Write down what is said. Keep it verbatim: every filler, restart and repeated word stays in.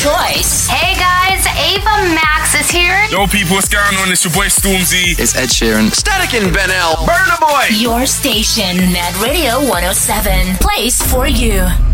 choice. Hey guys, Ava Max is here. Yo people, what's going on? It's your boy Stormzy. It's Ed Sheeran. Static and Ben L. Burna Boy. Your station, Mad Radio one oh seven. Place for you.